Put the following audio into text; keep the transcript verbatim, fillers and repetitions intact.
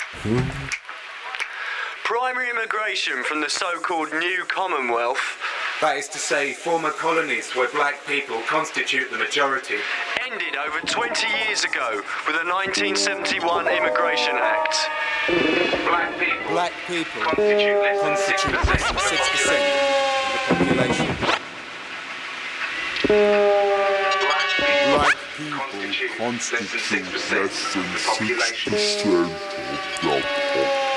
Primary immigration from the so-called New Commonwealth, that is to say, former colonies where black people constitute the majority, ended over twenty years ago with the nineteen seventy-one Immigration Act. Black people, black people constitute less than constitute six less than six percent percent of the population. Black people, Black constitute people less than six percent constitute less than of the six population. percent of the population.